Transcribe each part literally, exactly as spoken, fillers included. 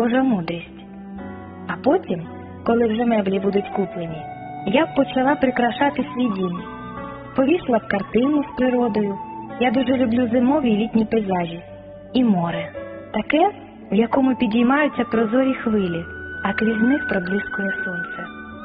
Божа мудрість. А потім, коли вже меблі будуть куплені, я б почала прикрашати свій дім. Повісила б картину з природою. Я дуже люблю зимові і літні пейзажі. І море. Таке, в якому підіймаються прозорі хвилі, а крізь них проблискує сонце.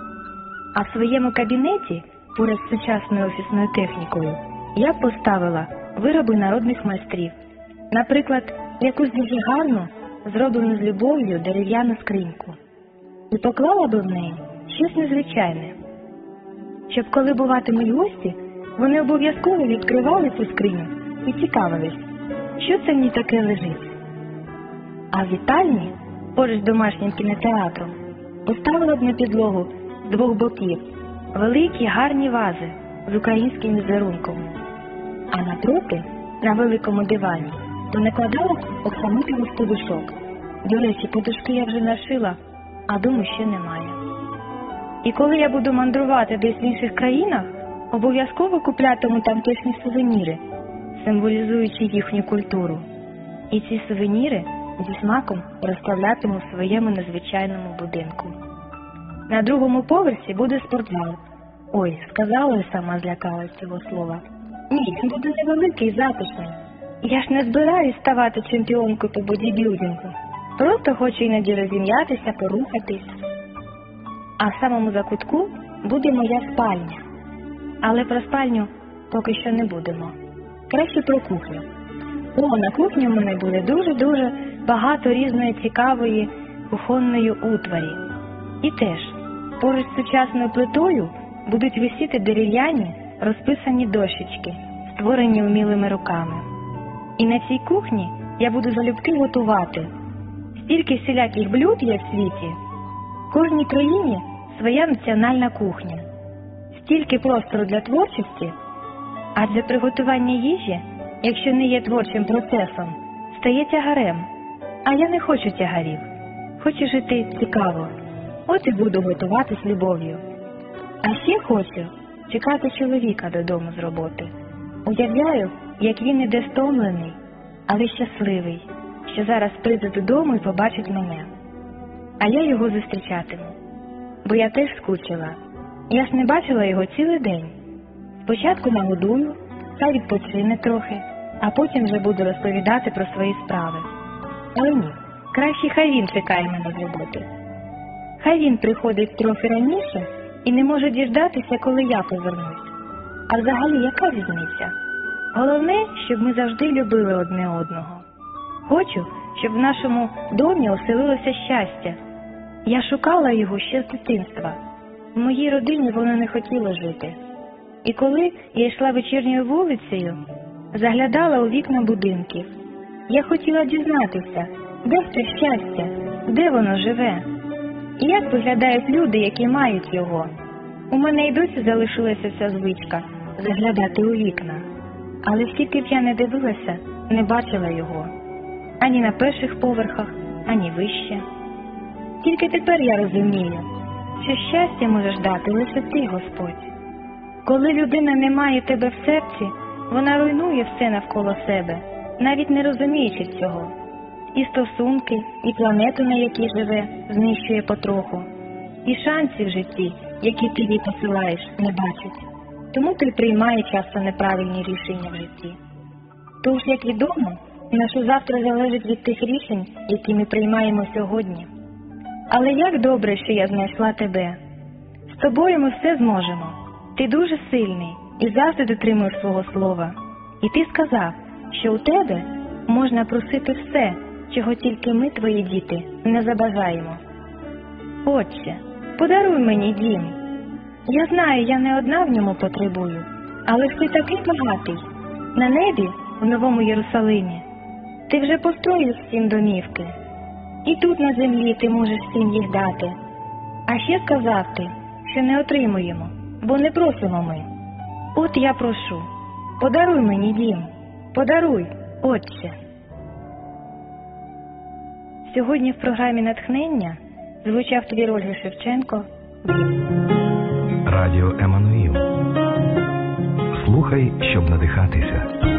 А в своєму кабінеті, поряд з сучасною офісною технікою, я б поставила вироби народних майстрів. Наприклад, якусь дуже гарну, зроблену з любов'ю дерев'яну скриньку. І поклала б в неї щось незвичайне. Щоб коли буватимуть гості, вони обов'язково відкривали цю скриню і цікавились, що це в ній таке лежить. А в вітальні, поруч з домашнім кінотеатром, поставила б на підлогу з двох боків великі гарні вази з українським візерунком. А напроти, на великому дивані, то накладала б оксамитових подушок. До речі, подушки я вже нашила, а дому ще немає. І коли я буду мандрувати десь в інших країнах, обов'язково куплятиму тамтешні сувеніри, символізуючи їхню культуру. І ці сувеніри зі смаком розставлятиму в своєму незвичайному будинку. На другому поверсі буде спортзал. Ой, сказала і сама злякалась цього слова. Ні, він буде невеликий, затишний. Я ж не збираюсь ставати чемпіонкою по бодібілдингу. Просто хочу іноді розім'ятися, порухатись. А в самому закутку буде моя спальня. Але про спальню поки що не будемо. Краще про кухню. О, на кухні в мене буде дуже-дуже багато різної цікавої кухонної утварі. І теж, поруч з сучасною плитою будуть висіти дерев'яні розписані дощечки, створені вмілими руками. І на цій кухні я буду залюбки готувати. Стільки всіляких блюд є в світі. В кожній країні своя національна кухня. Стільки простору для творчості, адже приготування їжі, якщо не є творчим процесом, стає тягарем. А я не хочу тягарів. Хочу жити цікаво. От і буду готувати з любов'ю. А ще хочу чекати чоловіка додому з роботи. Уявляю, як він іде стомлений, але щасливий, що зараз прийде додому і побачить мене. А я його зустрічатиму. Бо я теж скучила. Я ж не бачила його цілий день. Спочатку нагодую, хай відпочине трохи, а потім вже буду розповідати про свої справи. Але ні, краще хай він чекає мене з роботи. Хай він приходить трохи раніше і не може діждатися, коли я повернусь. А взагалі яка різниця? Головне, щоб ми завжди любили одне одного. Хочу, щоб в нашому домі оселилося щастя. Я шукала його ще з дитинства. В моїй родині воно не хотіло жити. І коли я йшла вечірньою вулицею, заглядала у вікна будинків. Я хотіла дізнатися, де це щастя, де воно живе. І як виглядають люди, які мають його. У мене й досі залишилася ця звичка – заглядати у вікна. Але скільки б я не дивилася, не бачила його. Ані на перших поверхах, ані вище. Тільки тепер я розумію, що щастя можеш дати лише ти, Господь. Коли людина не має тебе в серці, вона руйнує все навколо себе, навіть не розуміючи цього. І стосунки, і планету, на якій живе, знищує потроху. І шансів в житті, які ти їй посилаєш, не бачить. Тому ти приймає часто неправильні рішення в житті. Тож, як відомо, наше завтра залежить від тих рішень, які ми приймаємо сьогодні. Але як добре, що я знайшла тебе. З тобою ми все зможемо. Ти дуже сильний і завжди дотримуєш свого слова. І ти сказав, що у тебе можна просити все, чого тільки ми, твої діти, не забажаємо. Отче, подаруй мені дім. Я знаю, я не одна в ньому потребую, але ж ти такий багатий. На небі, в Новому Єрусалимі, ти вже построїв всім домівки. І тут на землі ти можеш всім їх дати. А ще сказав ти, що не отримуємо, бо не просимо ми. От я прошу, подаруй мені дім, подаруй, Отче. Сьогодні в програмі «Натхнення» звучав твір Ольги Шевченко «Дім». Радіо Еммануїл. Слухай, щоб надихатися.